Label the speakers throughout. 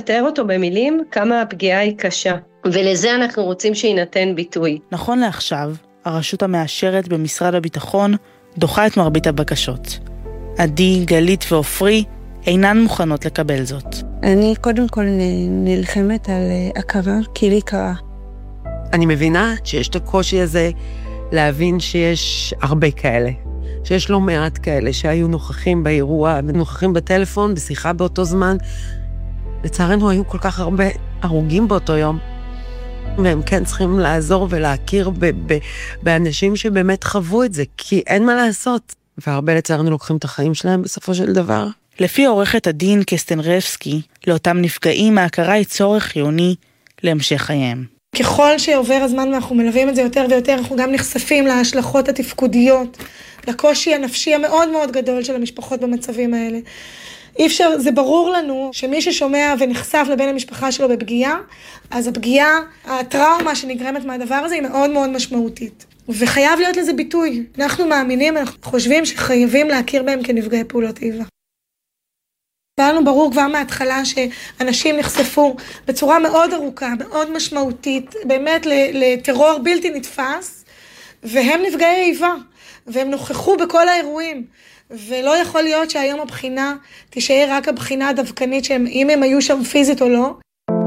Speaker 1: לתאר אותו במילים כמה הפגיעה היא קשה, ולזה אנחנו רוצים שיינתן ביטוי.
Speaker 2: נכון לעכשיו, הרשות המאשרת במשרד הביטחון דוחה את מרבית הבקשות. עדי, גלית ואופרי אינן מוכנות לקבל זאת.
Speaker 3: אני קודם כל נלחמת על הכרה, כי לי קרה.
Speaker 4: אני מבינה שיש את הקושי הזה להבין שיש הרבה כאלה. שיש לא מעט כאלה שהיו נוכחים באירוע, נוכחים בטלפון, בשיחה באותו זמן. לצערנו היו כל כך הרבה הרוגים באותו יום. והם כן צריכים לעזור ולהכיר באנשים שבאמת חוו את זה, כי אין מה לעשות. והרבה לצערנו לוקחים את החיים שלהם בסופו של דבר.
Speaker 2: לפי עורכת הדין קסטנרבסקי, לאותם נפגעים ההכרה היא צורך חיוני להמשך חייהם.
Speaker 5: ככל שעובר הזמן ואנחנו מלווים את זה יותר ויותר, אנחנו גם נחשפים להשלכות התפקודיות, לקושי הנפשי המאוד מאוד גדול של המשפחות במצבים האלה. אי אפשר, זה ברור לנו שמי ששומע ונחשף לבן המשפחה שלו בפגיעה, אז הפגיעה, הטראומה שנגרמת מהדבר הזה היא מאוד מאוד משמעותית. וחייב להיות לזה ביטוי. אנחנו מאמינים, אנחנו חושבים שחייבים להכיר בהם כנפגעי פעולות איבה. היה לנו ברור כבר מההתחלה שאנשים נחשפו בצורה מאוד ארוכה, מאוד משמעותית, באמת לטרור בלתי נתפס, והם נפגעי איבה, והם נוכחו בכל האירועים, ולא יכול להיות שהיום הבחינה תישאר רק הבחינה הדווקנית, אם הם היו שם פיזית או לא.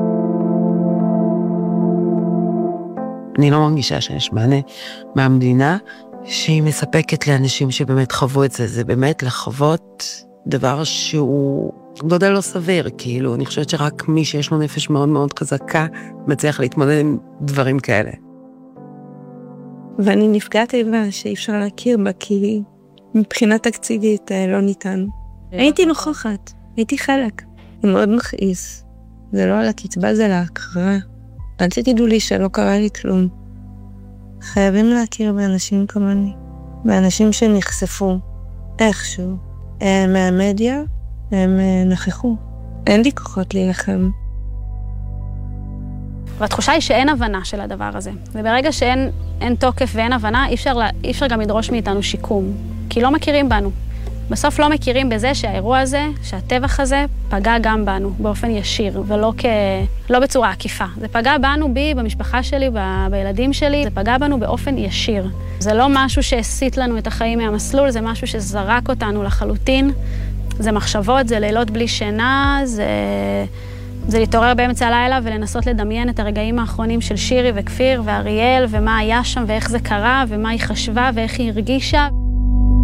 Speaker 4: אני לא מרגישה שיש מענה מהמדינה שהיא מספקת לאנשים שבאמת חוו את זה. זה באמת לחוות דבר שהוא גודל לא סביר, כאילו אני חושבת שרק מי שיש לו נפש מאוד מאוד חזקה מצליח להתמודד עם דברים כאלה.
Speaker 3: ואני נפגעת איבה שאי אפשר להכיר בה, כי מבחינה תקציבית לא ניתן. הייתי נוכחת, הייתי חלק. זה מאוד מכעיס. זה לא על הקצבה, זה להכרה. אל תגידו לי שלא קרה לי כלום. חייבים להכיר באנשים כמוני. באנשים שנחשפו איכשהו. מהמדיה הם נכחו. אין לי כוחות להילחם.
Speaker 6: והתחושה היא שאין הבנה של הדבר הזה. וברגע שאין תוקף ואין הבנה, אי אפשר גם לדרוש מאיתנו שיקום. כי לא מכירים בנו. בסוף לא מכירים בזה שהאירוע הזה, שהטבח הזה, פגע גם בנו באופן ישיר, ולא לא בצורה עקיפה. זה פגע בנו בי, במשפחה שלי, בילדים שלי, זה פגע בנו באופן ישיר. זה לא משהו שהסיט לנו את החיים מהמסלול, זה משהו שזרק אותנו לחלוטין. זה מחשבות, זה לילות בלי שינה, זה להתעורר באמצע הלילה ולנסות לדמיין את הרגעים האחרונים של שירי וכפיר ואריאל, ומה היה שם ואיך זה קרה, ומה היא חשבה ואיך היא הרגישה.